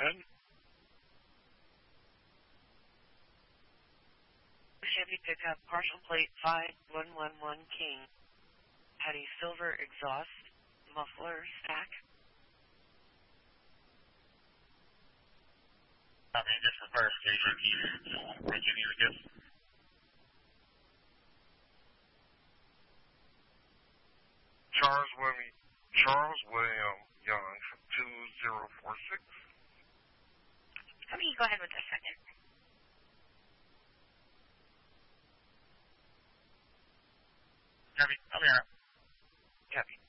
ahead. Chevy pickup, partial plate 5111 King. Had a silver exhaust muffler stack. I mean, just for verification, what you need to get. Charles William Young, 2046. How about you go ahead with the second? Copy. I'll be out. Copy.